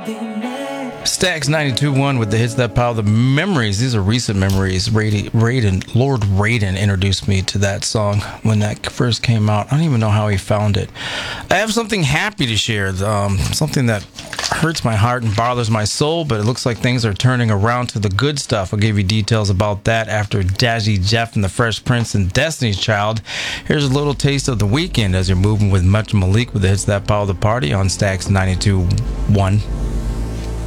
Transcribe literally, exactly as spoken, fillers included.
Stax ninety-two point one with the hits that power the memories. These are recent memories. Raiden, Raiden, Lord Raiden introduced me to that song when that first came out. I don't even know how he found it. I have something happy to share, um, something that hurts my heart and bothers my soul, but it looks like things are turning around to the good stuff. I'll give you details about that after Jazzy Jeff and the Fresh Prince and Destiny's Child. Here's a little taste of the weekend as you're moving with Metro Malik with the hits that power the party on Stax ninety-two point one.